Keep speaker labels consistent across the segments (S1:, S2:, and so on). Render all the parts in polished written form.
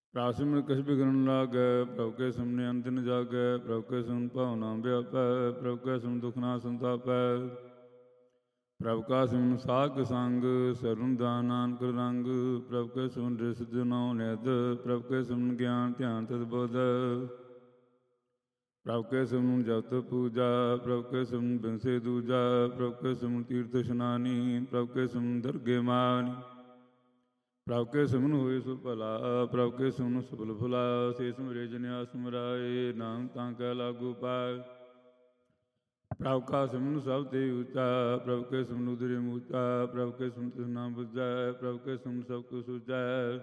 S1: ਪ੍ਰਭ ਸਿਮਰਨ ਕਿਛ ਬਿਗੜਨ ਲਾਗੈ, ਪ੍ਰਭ ਕੇ ਸਿਮਰਨਿ ਅੰਤ ਨ ਜਾਗੈ, ਪ੍ਰਭ ਕੇ ਸਿਮਰਨ ਭਉ ਨਾ ਵਿਆਪੈ, ਪ੍ਰਭ ਕੇ ਸਿਮਰਨ ਦੁਖ ਨਾ ਸੰਤਾਪੈ। ਪ੍ਰਭ ਕਾ ਸਿਮਰਨ ਸਾਧ ਸੰਗ, ਸਰੁਨ ਦਾਨ ਨਾਨਕ ਰੰਗ, ਪ੍ਰਭ ਕੇ ਸਿਮਰਨ ਰਿਸ ਜਨਉ ਨਿਧ, ਪ੍ਰਭ ਕੇ ਸਿਮਰਨ ਗਿਆਨ ਧਿਆਨ ਤਿਤ ਬੁੱਧ। ਪ੍ਰਭ ਕੇ ਸਿਮਰਨ ਜਪਤ ਪੂਜਾ, ਪ੍ਰਭ ਕੇ ਸਿਮਰਨ ਬਿਨਸੇ ਦੂਜਾ, ਪ੍ਰਭ ਕੇ ਸਿਮਰਨ ਤੀਰਥ ਇਸ਼ਨਾਨੀ, ਪ੍ਰਭ ਕੇ ਸਿਮਰਨ ਦਰਗੇ ਮਾਨੀ। ਪ੍ਰਭ ਕੇ ਸਿਮਰਨ ਹੋਏ ਸੁ ਭਲਾ, ਪ੍ਰਭ ਕੇ ਸਿਮਰਨ ਸਫਲ ਫਲਾ, ਸੇ ਸਿਮਰੇ ਜਨਿਆ ਸਿਮਰਾਏ, ਨਾਮ ਤਾਂ ਕੈ ਲਾਗੂ ਪਾਏ। ਪ੍ਰਭ ਕਾ ਸਿਮਰਨ ਸਭ ਤੇ ਉੱਚਾ, ਪ੍ਰਭ ਕੇ ਸਿਮਰਨ ਉਦਰਿ ਮੂਚਾ, ਪ੍ਰਭ ਕੇ ਸਿਮਰਨ ਤਿਸ ਨਾਮ ਬੁਝੈ, ਪ੍ਰਭ ਕੇ ਸਿਮਰਨ ਸਭ ਕੁ ਸੁਝੈ।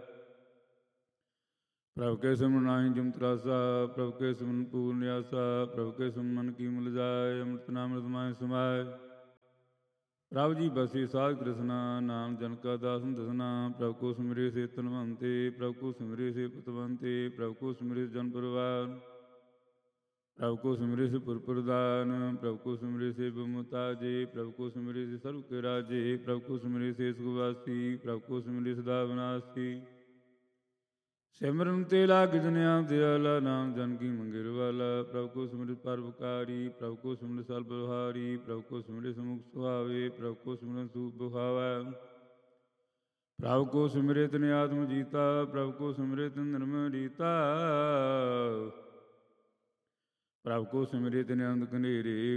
S1: ਪ੍ਰਭ ਕੇ ਸਿਮਰਨ ਨਾਹੀ ਜਿਮ ਤਰਾਸਾ, ਪ੍ਰਭ ਕੇ ਸਿਮਰਨ ਪੂਰਨ ਆਸਾ, ਪ੍ਰਭ ਕੇ ਸਿਮਰਨ ਮਨ ਕੀ ਮਿਲ ਜਾਏ, ਅੰਮ੍ਰਿਤ ਨਾਮ ਅੰਮ੍ਰਿਤ ਮਾਹਿ ਸਮਾਏ। ਪ੍ਰਭ ਜੀ ਬਸੀ ਸਾਧ ਕ੍ਰਿਸ਼ਨਾ, ਨਾਮ ਜਨ ਕਾ ਦਾਸਨ ਦਸਨਾ, ਪ੍ਰਭ ਕੋ ਸਿਮਰੇ ਸੇ ਧਨਵੰਤੇ, ਪ੍ਰਭ ਕੋ ਸਿਮਰੇ ਸੇ ਪਤਵੰਤੇ, ਪ੍ਰਭ ਕੋ ਸਿਮਰੇ ਜਨ ਪਰਿਵਾਰ। ਪ੍ਰਭ ਕੋ ਸਿਮਰੇ ਸੇ ਪੁਰ ਪ੍ਰਦਾਨ, ਪ੍ਰਭ ਕੋ ਸਿਮਰੇ ਸੇ ਬਮੁਤਾਜੇ, ਪ੍ਰਭ ਕੋ ਸਿਮਰੇ ਸੇ ਸਰਬ ਕੇ ਰਾਜੇ, ਪ੍ਰਭ ਕੋ ਸਿਮਰੇ ਸੇ ਸੁਖਵਾਸੀ, ਪ੍ਰਭ ਕੋ ਸਿਮਰੇ ਸਦਾ ਵਿਨਾਸੀ। ਸਿਮਰਨ ਤੇ ਲਾਗ ਜਨਿਆ ਦਿਆਲਾ, ਨਾਮ ਜਨ ਕੀ ਮੰਗਿਰ ਵਾਲਾ, ਪ੍ਰਭ ਕੋ ਸਿਮਰਿ ਪਰਉਪਕਾਰੀ, ਪ੍ਰਭ ਕੋ ਸਿਮਰਿ ਸਰਬ ਬਲਿਹਾਰੀ, ਪ੍ਰਭ ਕੋ ਸਿਮਰਿ ਸਮੁਖ ਸੁਹਾਵੇ, ਪ੍ਰਭ ਕੋ ਸਿਮਰਨ ਸੂਪ ਬੁਖਾਵੈ। ਪ੍ਰਭ ਕੋ ਸਿਮਰੇ ਤਿਨ ਆਤਮ ਜੀਤਾ, ਪ੍ਰਭ ਕੋ ਸਿਮਰੇ ਤਿਨ ਨਿਰਮਲ ਰੀਤਾ, ਪ੍ਰਭ ਕੋ ਸਿਮਰੇ ਤਿਨ ਅੰਧ ਘਨੇਰੇ,